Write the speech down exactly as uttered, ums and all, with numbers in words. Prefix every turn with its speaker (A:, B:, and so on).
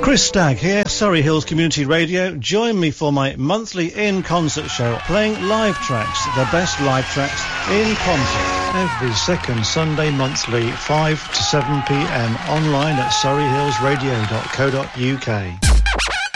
A: Chris Stagg here, Surrey Hills Community Radio. Join me for my monthly in-concert show, playing live tracks, the best live tracks in concert. Every second Sunday monthly, five to seven p m, online at surrey hills radio dot co dot u k.